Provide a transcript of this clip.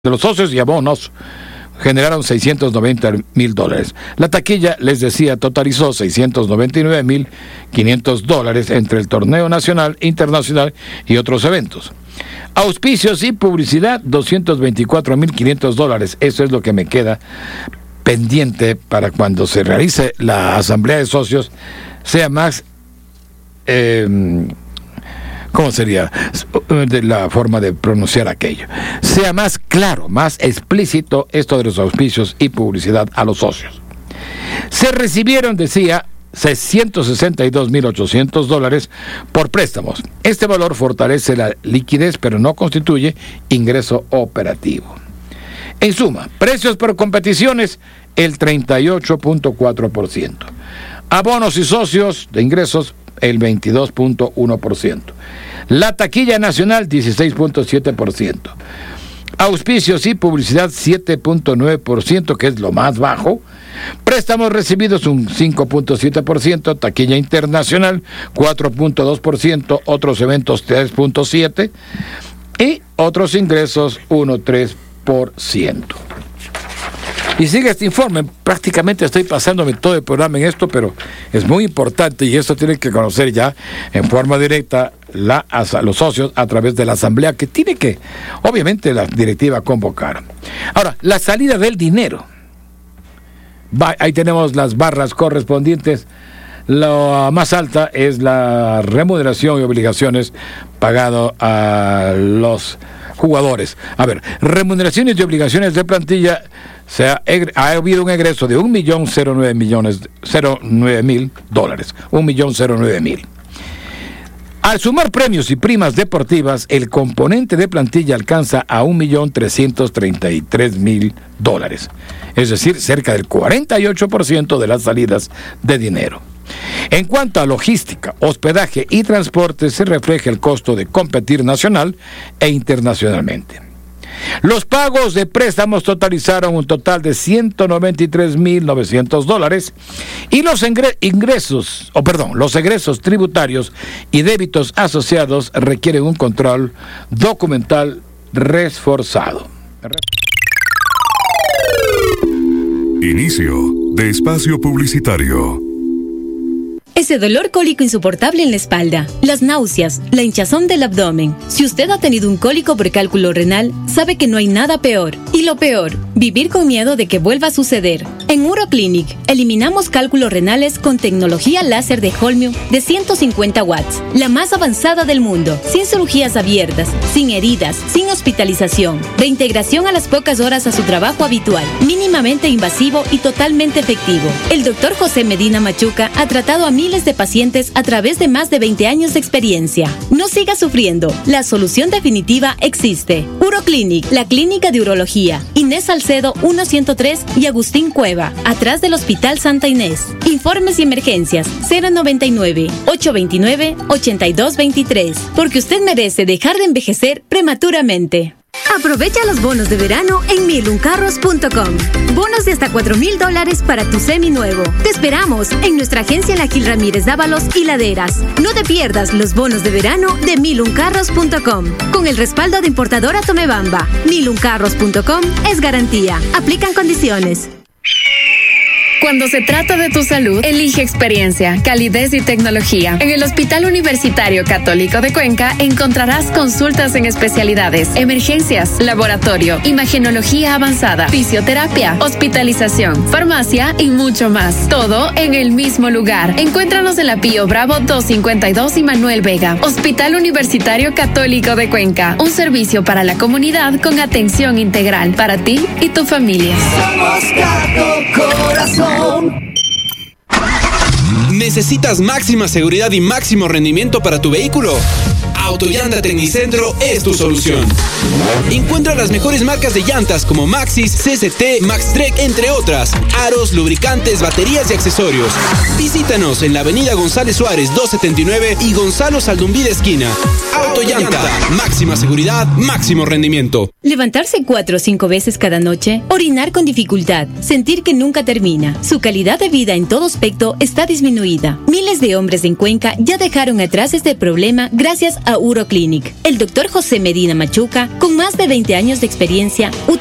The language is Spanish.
de los socios y abonos generaron $690,000. La taquilla, les decía, totalizó $699,500 entre el torneo nacional, internacional y otros eventos. Auspicios y publicidad, $224,500. Eso es lo que me queda pendiente para cuando se realice la asamblea de socios, sea más... ¿cómo sería de la forma de pronunciar aquello? Sea más claro, más explícito esto de los auspicios y publicidad a los socios. Se recibieron, decía, $162,800 por préstamos. Este valor fortalece la liquidez, pero no constituye ingreso operativo. En suma, precios por competiciones, el 38.4%. Abonos y socios de ingresos, el 22.1%. La taquilla nacional, 16.7%. Auspicios y publicidad, 7.9%, que es lo más bajo. Préstamos recibidos, un 5.7%. Taquilla internacional, 4.2%. Otros eventos, 3.7%. Y otros ingresos, 1.3%. Y sigue este informe. Prácticamente estoy pasándome todo el programa en esto, pero es muy importante y esto tienen que conocer ya en forma directa los socios a través de la asamblea que tiene que, obviamente, la directiva convocar. Ahora, la salida del dinero. Ahí tenemos las barras correspondientes. La más alta es la remuneración y obligaciones pagado a los jugadores. A ver, remuneraciones y obligaciones de plantilla, ha habido un egreso de $1,009,000. $1,009,000. Al sumar premios y primas deportivas, el componente de plantilla alcanza a $1,333,000. Es decir, cerca del 48% de las salidas de dinero. En cuanto a logística, hospedaje y transporte, se refleja el costo de competir nacional e internacionalmente. Los pagos de préstamos totalizaron un total de $193,900 y los egresos tributarios y débitos asociados requieren un control documental reforzado. Inicio de espacio publicitario. Ese dolor cólico insoportable en la espalda, las náuseas, la hinchazón del abdomen. Si usted ha tenido un cólico por cálculo renal, sabe que no hay nada peor. Y lo peor, vivir con miedo de que vuelva a suceder. En Uroclinic, eliminamos cálculos renales con tecnología láser de Holmium de 150 watts, la más avanzada del mundo, sin cirugías abiertas, sin heridas, sin hospitalización, reintegración a las pocas horas a su trabajo habitual, mínimamente invasivo y totalmente efectivo. El Dr. José Medina Machuca ha tratado a miles de pacientes a través de más de 20 años de experiencia. No siga sufriendo. La solución definitiva existe. Uroclinic, la clínica de urología. Inés Salcedo 103 y Agustín Cueva, atrás del Hospital Santa Inés. Informes y emergencias 099-829-8223. Porque usted merece dejar de envejecer prematuramente. Aprovecha los bonos de verano en miluncarros.com. Bonos de hasta $4,000 para tu seminuevo. Te esperamos en nuestra agencia La Gil Ramírez Dávalos y Laderas. No te pierdas los bonos de verano de miluncarros.com. Con el respaldo de importadora Tomebamba. miluncarros.com es garantía. Aplican condiciones. Cuando se trata de tu salud, elige experiencia, calidez y tecnología. En el Hospital Universitario Católico de Cuenca encontrarás consultas en especialidades, emergencias, laboratorio, imagenología avanzada, fisioterapia, hospitalización, farmacia y mucho más. Todo en el mismo lugar. Encuéntranos en la Pío Bravo 252 y Manuel Vega. Hospital Universitario Católico de Cuenca. Un servicio para la comunidad con atención integral para ti y tu familia. Somos Cato Corazón. ¿Necesitas máxima seguridad y máximo rendimiento para tu vehículo? Autollanta Tecnicentro es tu solución. Encuentra las mejores marcas de llantas como Maxxis, CCT, Maxtrek, entre otras. Aros, lubricantes, baterías y accesorios. Visítanos en la avenida González Suárez 279 y Gonzalo Saldumbide esquina. Autollanta, máxima seguridad, máximo rendimiento. Levantarse 4 o 5 veces cada noche, orinar con dificultad, sentir que nunca termina. Su calidad de vida en todo aspecto está disminuida. Miles de hombres en Cuenca ya dejaron atrás este problema gracias a Uroclinic. El doctor José Medina Machuca, con más de 20 años de experiencia,